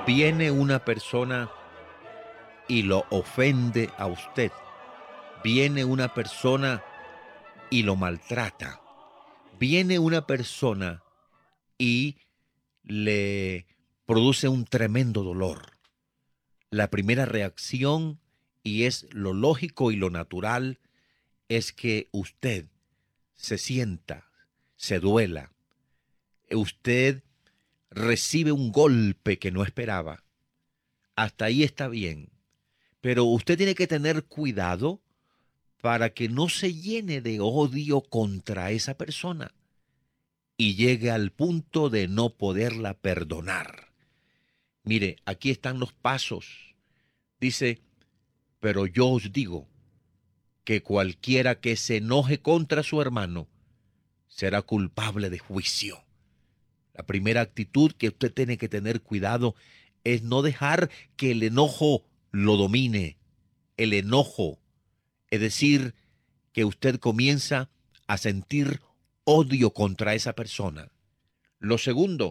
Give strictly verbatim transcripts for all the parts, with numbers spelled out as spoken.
Viene una persona y lo ofende a usted. Viene una persona y lo maltrata. Viene una persona y le produce un tremendo dolor. La primera reacción, y es lo lógico y lo natural, es que usted se sienta, se duela. Usted recibe un golpe que no esperaba. Hasta ahí está bien. Pero usted tiene que tener cuidado para que no se llene de odio contra esa persona y llegue al punto de no poderla perdonar. Mire, aquí están los pasos. Dice, pero yo os digo que cualquiera que se enoje contra su hermano será culpable de juicio. La primera actitud que usted tiene que tener cuidado es no dejar que el enojo lo domine. El enojo, es decir, que usted comienza a sentir odio contra esa persona. Lo segundo,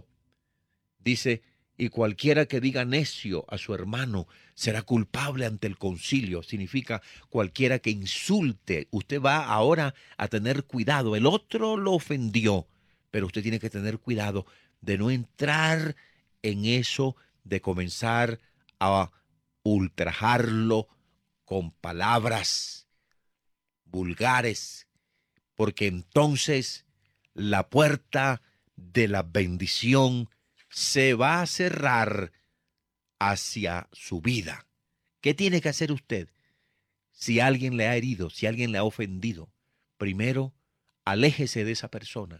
dice, y cualquiera que diga necio a su hermano será culpable ante el concilio. Significa cualquiera que insulte. Usted va ahora a tener cuidado. El otro lo ofendió, pero usted tiene que tener cuidado de no entrar en eso de comenzar a ultrajarlo con palabras vulgares, porque entonces la puerta de la bendición se va a cerrar hacia su vida. ¿Qué tiene que hacer usted? Si alguien le ha herido, si alguien le ha ofendido, primero, aléjese de esa persona.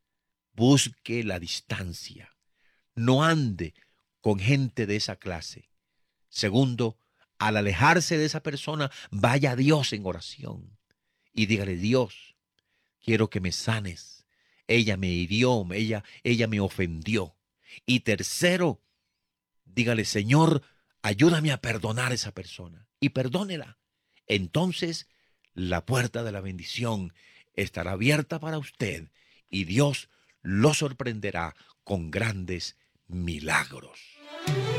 Busque la distancia. No ande con gente de esa clase. Segundo, al alejarse de esa persona, vaya a Dios en oración y dígale, Dios, quiero que me sanes. Ella me hirió, ella, ella me ofendió. Y tercero, dígale, Señor, ayúdame a perdonar a esa persona. Y perdónela. Entonces, la puerta de la bendición estará abierta para usted y Dios lo sorprenderá con grandes milagros.